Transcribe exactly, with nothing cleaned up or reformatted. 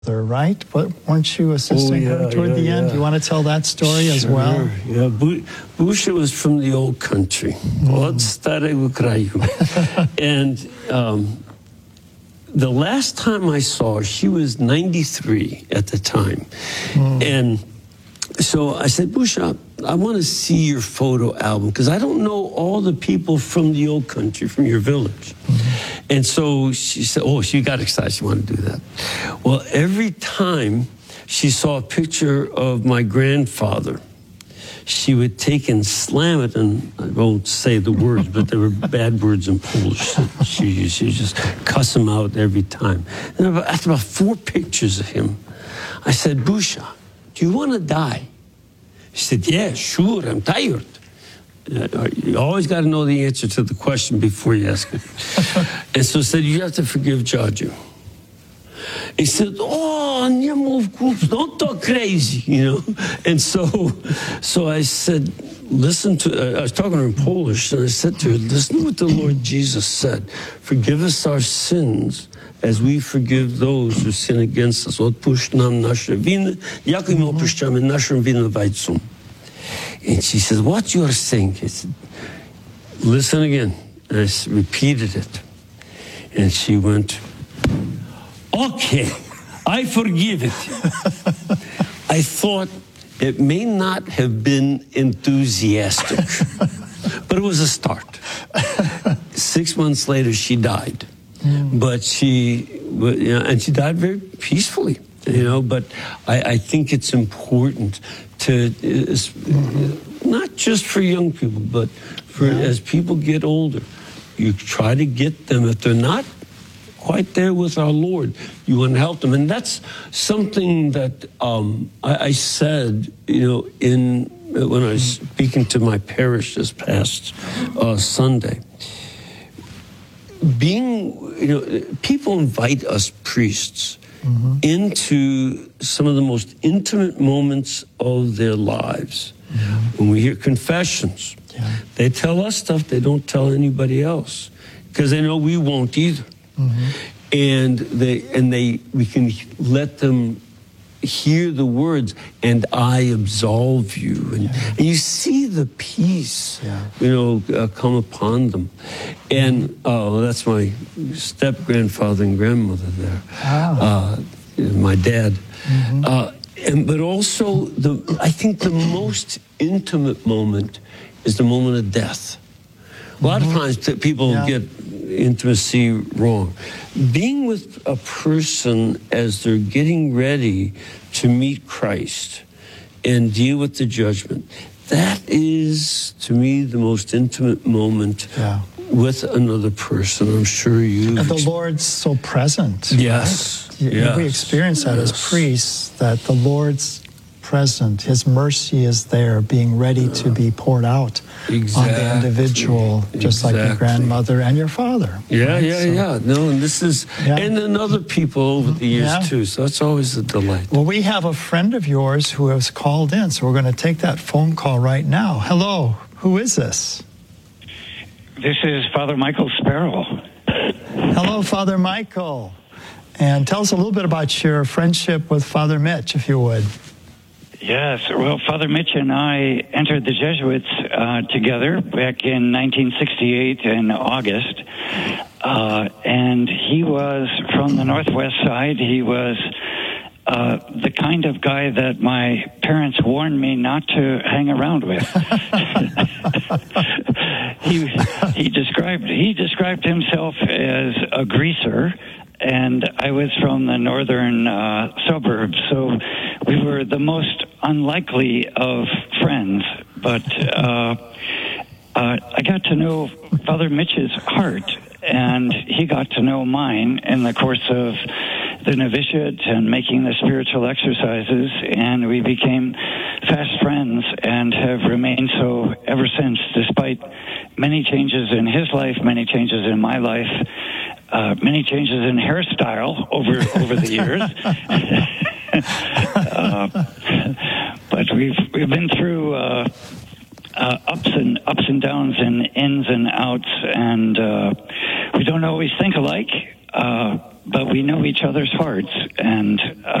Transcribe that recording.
Right? But weren't you assisting oh, yeah, her toward yeah, the end? yeah. Do you want to tell that story sure. as well? Yeah, Bu- Busha was from the old country, od starego kraju. And um, the last time I saw her, she was ninety-three at the time. Mm. And so I said, Busha, I want to see your photo album because I don't know all the people from the old country, from your village. Mm-hmm. And so she said, oh, she got excited. She wanted to do that. Well, every time she saw a picture of my grandfather, she would take and slam it, and I won't say the words, but they were bad words in Polish. She, she just cuss them out every time. And about, after about four pictures of him, I said, Busha, do you want to die? She said, yeah, sure, I'm tired. Uh, you always got to know the answer to the question before you ask it. And so I said, you have to forgive Jaju. He said, oh, nie mów głup, don't talk crazy, you know. And so so I said, listen to, uh, I was talking to her in Polish, and I said to her, listen to what the Lord Jesus said. Forgive us our sins as we forgive those who sin against us. Odpuść nam nasze winy, jak i my odpuszczamy naszym winowajcom. And she says, what you are saying? I said, listen again. And I repeated it. And she went, okay, I forgive it. I thought it may not have been enthusiastic, but it was a start. Six months later, she died. Mm. But she, you know, and she died very peacefully, you know, but I, I think it's important to, uh, mm-hmm. not just for young people, but for yeah. as people get older, you try to get them, if they're not quite there with our Lord, you want to help them. And that's something that um, I, I said, you know, in when I was speaking to my parish this past uh, Sunday. Being, you know, people invite us priests mm-hmm. into some of the most intimate moments of their lives. Mm-hmm. When we hear confessions, yeah. they tell us stuff they don't tell anybody else because they know we won't either. Mm-hmm. And they and they we can let them hear the words, and I absolve you, and, yeah. and you see the peace, yeah. you know, uh, come upon them. And oh, that's my step grandfather and grandmother there, ah. uh, my dad. Mm-hmm. Uh, and but also the I think the most intimate moment is the moment of death. A lot mm-hmm. of times people yeah. get intimacy wrong. Being with a person as they're getting ready to meet Christ and deal with the judgment, that is, to me, the most intimate moment yeah. with another person. I'm sure you. And the Lord's so present. Yes. Right? yes. We experience that yes. as priests, that the Lord's present, His mercy is there, being ready to be poured out exactly. on the individual, just exactly. like your grandmother and your father. Yeah, right? yeah, so, yeah. No, and this is, yeah. and then other people over the years yeah. too, so it's always a delight. Well, we have a friend of yours who has called in, so we're going to take that phone call right now. Hello, who is this? This is Father Michael Sparrow. Hello, Father Michael. And tell us a little bit about your friendship with Father Mitch, if you would. Yes, well, Father Mitch and I entered the Jesuits uh, together back in nineteen sixty-eight in August, uh, and he was from the Northwest side. He was uh, the kind of guy that my parents warned me not to hang around with. he he described he described himself as a greaser. And I was from the northern uh, suburbs, so we were the most unlikely of friends. But uh, uh, I got to know Father Mitch's heart, and he got to know mine in the course of the novitiate and making the spiritual exercises, and we became fast friends and have remained so ever since, despite many changes in his life, many changes in my life. Uh, many changes in hairstyle over over the years, uh, but we've we've been through uh, uh, ups and ups and downs and ins and outs, and uh, we don't always think alike. Uh, but we know each other's hearts, and